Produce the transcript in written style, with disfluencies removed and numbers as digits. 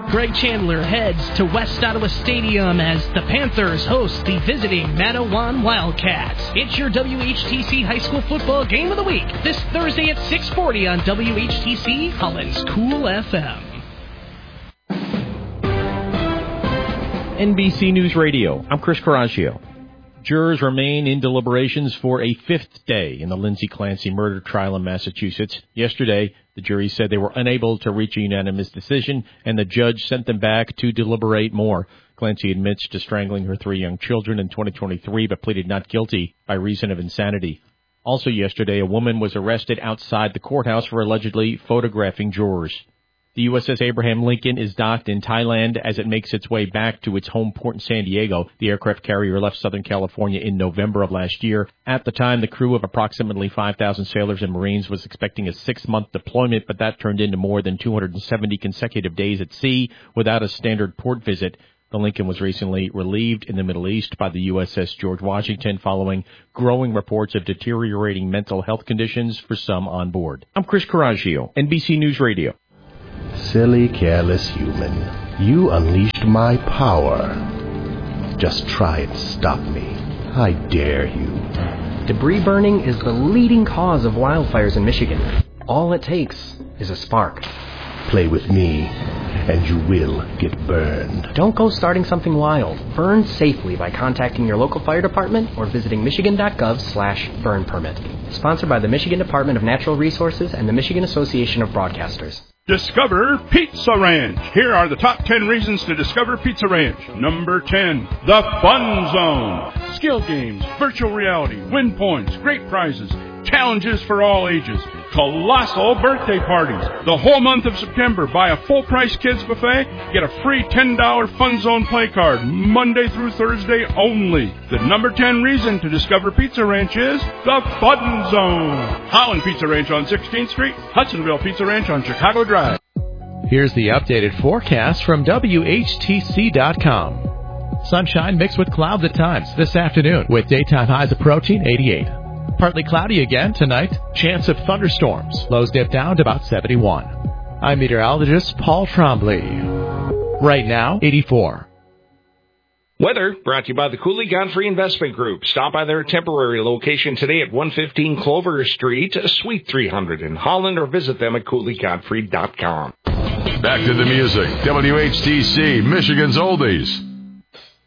Greg Chandler heads to West Ottawa Stadium as the Panthers host the visiting Matawan Wildcats. It's your WHTC High School Football Game of the Week this Thursday at 6:40 on WHTC Holland's Cool FM. NBC News Radio, I'm Chris Coraggio. Jurors remain in deliberations for a fifth day in the Lindsay Clancy murder trial in Massachusetts. Yesterday, the jury said they were unable to reach a unanimous decision, and the judge sent them back to deliberate more. Clancy admits to strangling her 3 young children in 2023, but pleaded not guilty by reason of insanity. Also yesterday, a woman was arrested outside the courthouse for allegedly photographing jurors. The USS Abraham Lincoln is docked in Thailand as it makes its way back to its home port in San Diego. The aircraft carrier left Southern California in November of last year. At the time, the crew of approximately 5,000 sailors and Marines was expecting a 6-month deployment, but that turned into more than 270 consecutive days at sea without a standard port visit. The Lincoln was recently relieved in the Middle East by the USS George Washington following growing reports of deteriorating mental health conditions for some on board. I'm Chris Coraggio, NBC News Radio. Silly, careless human. You unleashed my power. Just try and stop me. I dare you. Debris burning is the leading cause of wildfires in Michigan. All it takes is a spark. Play with me, and you will get burned. Don't go starting something wild. Burn safely by contacting your local fire department or visiting michigan.gov/burn permit. Sponsored by the Michigan Department of Natural Resources and the Michigan Association of Broadcasters. Discover Pizza Ranch. Here are the top 10 reasons to discover Pizza Ranch. Number 10, the Fun Zone. Skill games, virtual reality, win points, great prizes, challenges for all ages, colossal birthday parties. The whole month of September, buy a full-price kids buffet, get a free $10 Fun Zone play card, Monday through Thursday only. The number 10 reason to discover Pizza Ranch is the Fun Zone. Holland Pizza Ranch on 16th Street, Hudsonville Pizza Ranch on Chicago Drive. Here's the updated forecast from WHTC.com. Sunshine mixed with clouds at times this afternoon, with daytime highs approaching 88. Partly cloudy again tonight. Chance of thunderstorms. Lows dip down to about 71. I'm meteorologist Paul Trombley. Right now, 84. Weather brought to you by the Cooley Godfrey Investment Group. Stop by their temporary location today at 115 Clover Street, Suite 300 in Holland, or visit them at CooleyGodfrey.com. Back to the music. WHTC, Michigan's Oldies.